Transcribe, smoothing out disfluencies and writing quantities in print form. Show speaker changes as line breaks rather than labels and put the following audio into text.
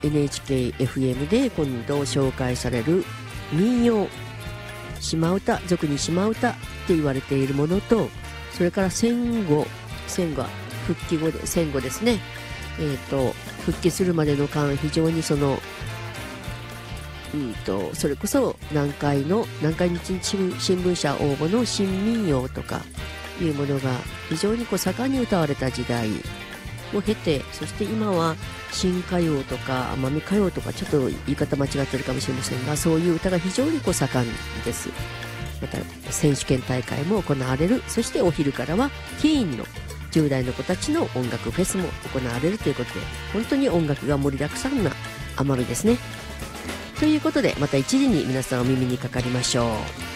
NHKFM で今度紹介される民謡、島唄、俗に島唄って言われているものと、それから戦後復帰後で戦後ですね、復帰するまでの間、非常にそれこそ南海日新聞社応募の新民謡とかいうものが非常に盛んに歌われた時代を経て、そして今は新歌謡とか奄美歌謡とか、ちょっと言い方間違ってるかもしれませんが、そういう歌が非常に盛んです。また選手権大会も行われる。そしてお昼からはティーンの10代の子たちの音楽フェスも行われるということで、本当に音楽が盛りだくさんな奄美ですね。ということで、また1時に皆さんお耳にかかりましょう。